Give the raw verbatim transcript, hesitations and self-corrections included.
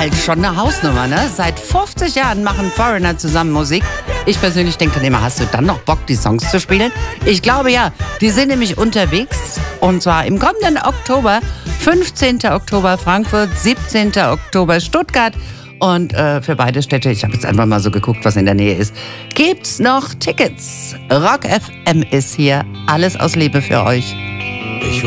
halt schon eine Hausnummer, ne? Seit fünfzig Jahren machen Foreigner zusammen Musik. Ich persönlich denke dann immer, hast du dann noch Bock, die Songs zu spielen? Ich glaube ja, die sind nämlich unterwegs. Und zwar im kommenden Oktober, fünfzehnten Oktober Frankfurt, siebzehnten Oktober Stuttgart. Und äh, für beide Städte, ich habe jetzt einfach mal so geguckt, was in der Nähe ist, gibt's noch Tickets. Rock F M ist hier, alles aus Liebe für euch.